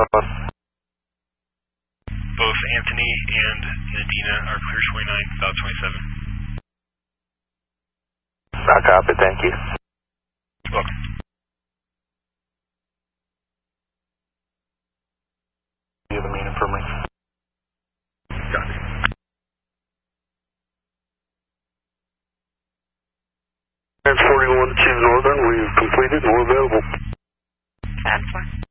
on? Both Anthony and Nadina are clear 29, about 27. I copy, thank you. Welcome. You have a meeting for me? Got it. Trans 41 to choose Northern, we've completed and we're available. That's fine.